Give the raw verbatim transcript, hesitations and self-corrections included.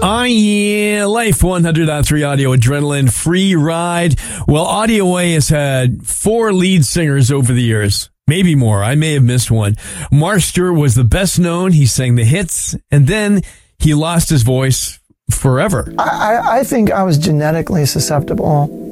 Oh, yeah. Life one hundred point three Audio Adrenaline Free Ride. Well, Audio Way has had four lead singers over the years. Maybe more. I may have missed one. Mark Stewart was the best known. He sang the hits, and then he lost his voice forever. I, I think I was genetically susceptible